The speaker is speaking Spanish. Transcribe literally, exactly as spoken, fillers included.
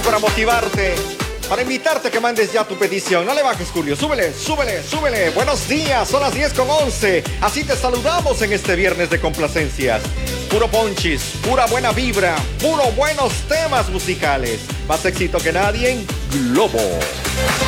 para motivarte, para invitarte a que mandes ya tu petición. No le bajes, Julio. Súbele, súbele, súbele. Buenos días, son las diez con once. Así te saludamos en este viernes de complacencias. Puro ponchis, pura buena vibra, puro buenos temas musicales. Más éxito que nadie en Globo.